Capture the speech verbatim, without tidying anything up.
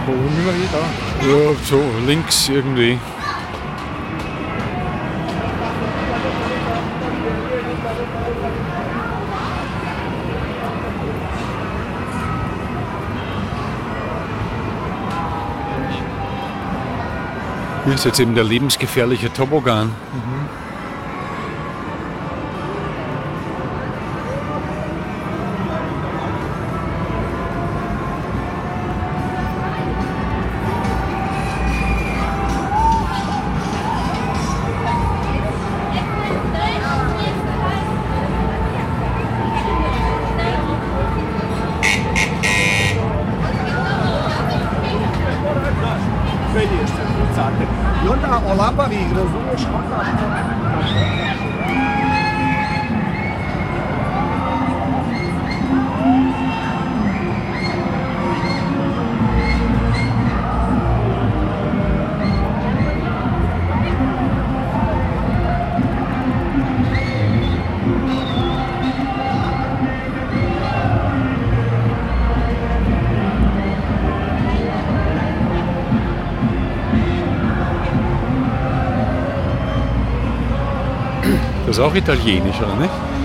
Wo müssen wir hin da? Ja, so links irgendwie. Hier ist jetzt eben der lebensgefährliche Toboggan. Mhm. E onda o labavi, razumiješ? Das ist auch italienisch, oder nicht?